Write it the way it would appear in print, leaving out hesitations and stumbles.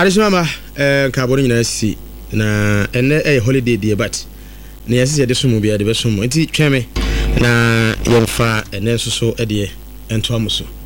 Adishama carbon in si na a holiday dear but near the sumu be at the best sumu. It's cheme na yonfa and then so a dear and Thomaso.